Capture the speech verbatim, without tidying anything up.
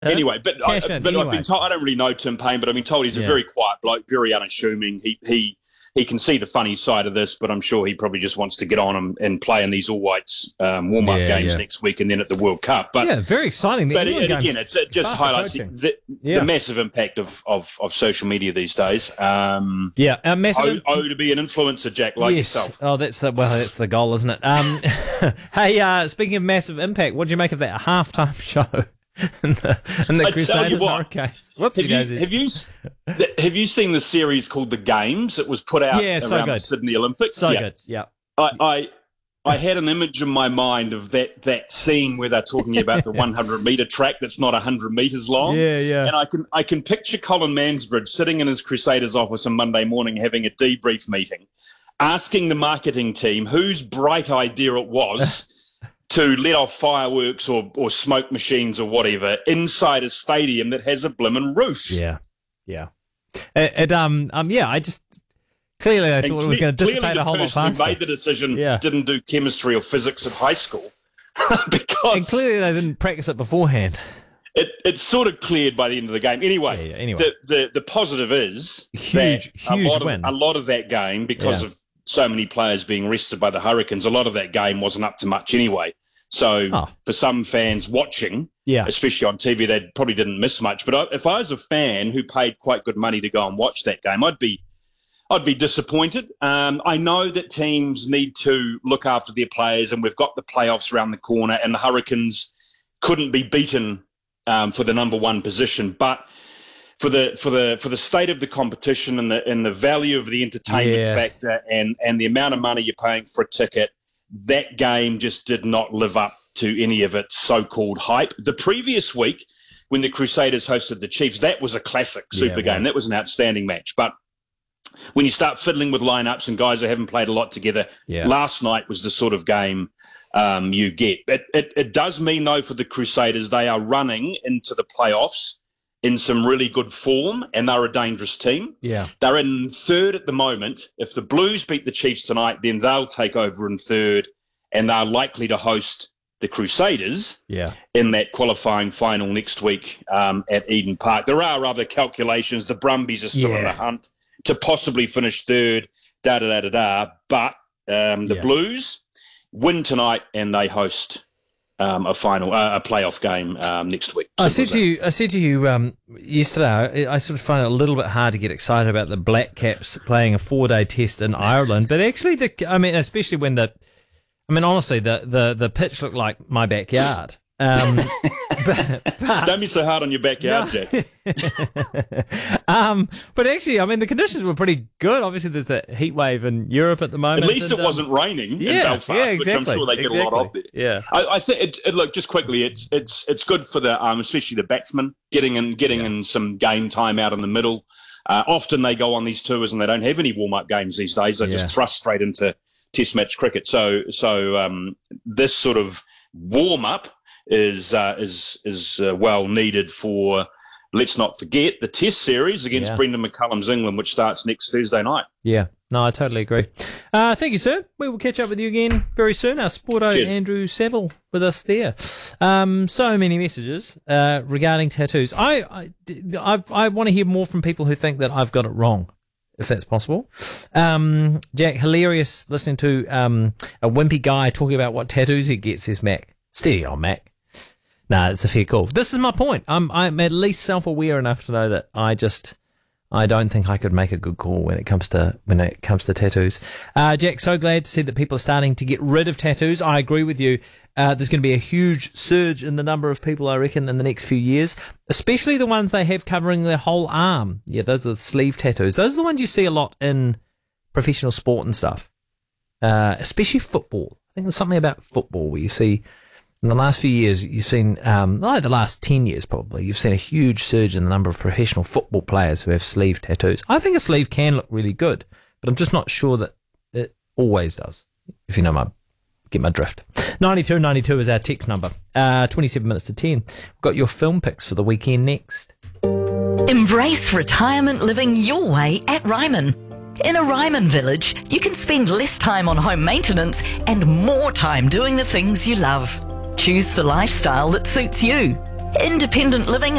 Uh, anyway, but, I, in, but anyway. I've been told, I don't really know Tim Payne, but I've been told he's Yeah. a very quiet bloke, very unassuming. He he he can see the funny side of this, but I'm sure he probably just wants to get on and, and play in these All Whites um, warm-up Yeah, games yeah. next week and then at the World Cup. But Yeah, very exciting. The But England it, game's again, it's, it just fast highlights the, approaching. the, Yeah. the massive impact of, of, of social media these days. Um, Yeah, uh, massive. oh, oh, to be an influencer, Jack, like yes. yourself. Oh, that's the well, that's the goal, isn't it? Um, hey, uh, speaking of massive impact, what did you make of that halftime show in the, in the I tell Crusaders you what, Hurricanes? Whoopsie Have you, daisies. have you have you seen the series called The Games? It was put out Yeah, around so the good. Sydney Olympics. So yeah. good. Yeah. I, I I had an image in my mind of that, that scene where they're talking about the one hundred metre track that's not one hundred metres long. Yeah, yeah. And I can I can picture Colin Mansbridge sitting in his Crusaders office on Monday morning having a debrief meeting, asking the marketing team whose bright idea it was to let off fireworks or, or smoke machines or whatever inside a stadium that has a blimmin' roof. Yeah. Yeah. It, it, um, um, yeah, I just, clearly I And thought it was cle- going to clearly dissipate the a whole lot person who faster. made the decision Yeah. didn't do chemistry or physics at high school. because And clearly they didn't practice it beforehand. it, it's sort of cleared by the end of the game. Anyway, Yeah, yeah, anyway. The, the, the positive is Huge, that huge a lot, win. of, a lot of that game, because Yeah. of so many players being rested by the Hurricanes, a lot of that game wasn't up to much anyway. So Oh. for some fans watching, Yeah. especially on T V, they probably didn't miss much. But I, if I was a fan who paid quite good money to go and watch that game, I'd be I'd be disappointed. Um, I know that teams need to look after their players, and we've got the playoffs around the corner, and the Hurricanes couldn't be beaten um, for the number one position. But for the for the for the state of the competition and the and the value of the entertainment Yeah. factor and and the amount of money you're paying for a ticket, that game just did not live up to any of its so-called hype. The previous week, when the Crusaders hosted the Chiefs, that was a classic Yeah, super it game. was. That was an outstanding match. But when you start fiddling with lineups and guys who haven't played a lot together, Yeah. last night was the sort of game um, you get. It, it, it does mean, though, for the Crusaders, they are running into the playoffs in some really good form, and they're a dangerous team. Yeah. They're in third at the moment. If the Blues beat the Chiefs tonight, then they'll take over in third, and they're likely to host the Crusaders Yeah. in that qualifying final next week um, at Eden Park. There are other calculations. The Brumbies are still in Yeah. the hunt to possibly finish third, da-da-da-da-da. But um, the Yeah. Blues win tonight, and they host um, a final, uh, a playoff game um, next week. I Simple said as to that. you, I said to you um, yesterday. I, I sort of find it a little bit hard to get excited about the Black Caps playing a four-day test in Ireland, but actually, the I mean, especially when the, I mean, honestly, the the, the pitch looked like my backyard. Um, but, but, Don't be so hard on your backyard, No. Jack. um, but actually, I mean, the conditions were pretty good. Obviously, there's that heat wave in Europe at the moment. At least and, it um, wasn't raining in yeah, Belfast, yeah, which I'm exactly, sure they get exactly. a lot of there. Yeah. I, I think it, it, look just quickly. It's it's it's good for the um, especially the batsmen getting in getting Yeah. in some game time out in the middle. Uh, often they go on these tours and they don't have any warm up games these days. They're Yeah. just thrust straight into Test match cricket. So so um, this sort of warm up is uh, is is uh, well needed for. Let's not forget the Test series against Yeah. Brendan McCullum's England, which starts next Thursday night. Yeah, no, I totally agree. Uh, thank you, sir. We will catch up with you again very soon. Our Sporto Cheers. Andrew Saville with us there. Um, so many messages uh, regarding tattoos. I I, I, I want to hear more from people who think that I've got it wrong, if that's possible. Um, Jack, hilarious listening to um, a wimpy guy talking about what tattoos he gets, says Mac. Steady on, Mac. Nah, it's a fair call. This is my point. I'm I'm at least self-aware enough to know that I just I don't think I could make a good call when it comes to when it comes to tattoos. Uh, Jack, so glad to see that people are starting to get rid of tattoos. I agree with you. Uh, there's going to be a huge surge in the number of people, I reckon, in the next few years, especially the ones they have covering their whole arm. Yeah, those are the sleeve tattoos. Those are the ones you see a lot in professional sport and stuff, uh, especially football. I think there's something about football where you see. In the last few years, you've seen, um, like the last ten years probably, you've seen a huge surge in the number of professional football players who have sleeve tattoos. I think a sleeve can look really good, but I'm just not sure that it always does, if you know my, get my drift. ninety-two ninety-two is our text number. Uh, twenty-seven minutes to ten. We've got your film picks for the weekend next. Embrace retirement living your way at Ryman. In a Ryman village, you can spend less time on home maintenance and more time doing the things you love. Choose the lifestyle that suits you. Independent living